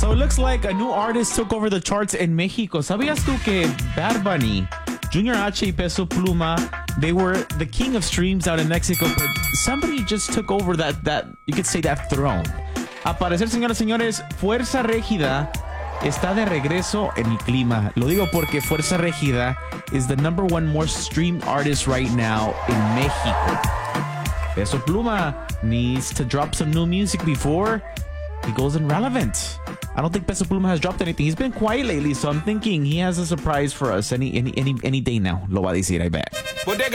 So it looks like a new artist took over the charts in Mexico. ¿Sabías tú que Bad Bunny, Junior H y Peso Pluma, they were the king of streams out in Mexico, but somebody just took over that you could say that throne. A parecer, señoras y señores, Fuerza Régida está de regreso en el clima. Lo digo porque Fuerza Régida is the #1 most streamed artist right now in Mexico. Peso Pluma needs to drop some new music before he goes irrelevant. I don't think Peso Pluma has dropped anything. He's been quiet lately, so I'm thinking he has a surprise for us any day now. Lo va a decir, I bet.